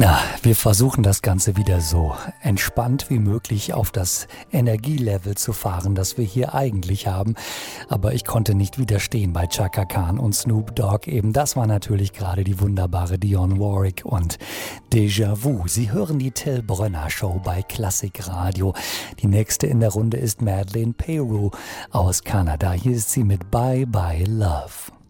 Na, wir versuchen das Ganze wieder so entspannt wie möglich auf das Energielevel zu fahren, das wir hier eigentlich haben. Aber ich konnte nicht widerstehen bei Chaka Khan und Snoop Dogg. Eben das war natürlich gerade die wunderbare Dionne Warwick und Déjà-vu. Sie hören die Till Brönner Show bei Klassik Radio. Die nächste in der Runde ist Madeleine Peyrou aus Kanada. Hier ist sie mit Bye Bye Love.